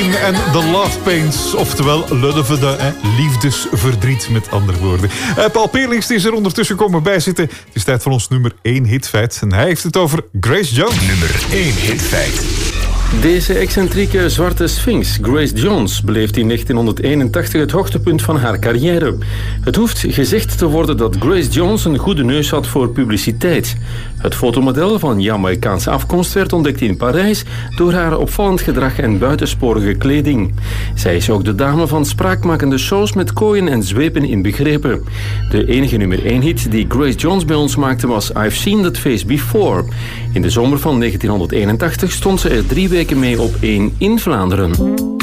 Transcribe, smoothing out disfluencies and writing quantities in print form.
en The Love Pains, oftewel Luddevede, liefdesverdriet met andere woorden. Paul Peerlings is er ondertussen komen bijzitten. Het is tijd voor ons nummer 1 hitfeit. En hij heeft het over Grace Jones. Nummer 1 hitfeit. Deze excentrieke zwarte sphinx, Grace Jones, beleeft in 1981 het hoogtepunt van haar carrière. Het hoeft gezegd te worden dat Grace Jones een goede neus had voor publiciteit. Het fotomodel van Jamaicaanse afkomst werd ontdekt in Parijs door haar opvallend gedrag en buitensporige kleding. Zij is ook de dame van spraakmakende shows met kooien en zwepen inbegrepen. De enige nummer 1 hit die Grace Jones bij ons maakte was I've Seen That Face Before. In de zomer van 1981 stond ze er 3 weken mee op 1 in Vlaanderen.